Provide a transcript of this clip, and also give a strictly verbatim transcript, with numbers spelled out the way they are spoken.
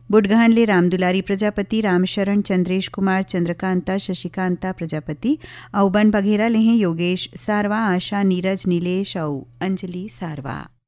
बुडगहन ले रामदुलारी प्रजापति, रामशरण, चंद्रेश कुमार, चंद्रकांता, शशिकांता प्रजापति और बन बघेरा ले हैं योगेश सारवा, आशा, नीरज, नीलेश और अंजलि सारवा।